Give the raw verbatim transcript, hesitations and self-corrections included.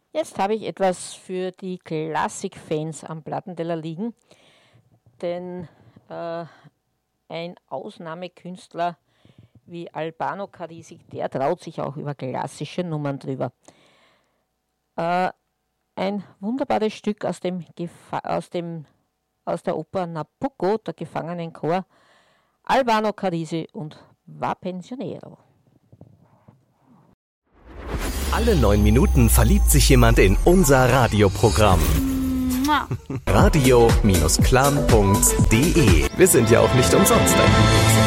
Jetzt habe ich etwas für die Klassikfans am Plattenteller liegen, denn äh, ein Ausnahmekünstler wie Albano Carisi, der traut sich auch über klassische Nummern drüber. Äh, ein wunderbares Stück aus dem, Gefa- aus dem aus der Oper Nabucco, der Gefangenenchor, Albano Carisi und Va Pensionero. Alle neun Minuten verliebt sich jemand in unser Radioprogramm. radio Bindestrich clan punkt de. Wir sind ja auch nicht umsonst da.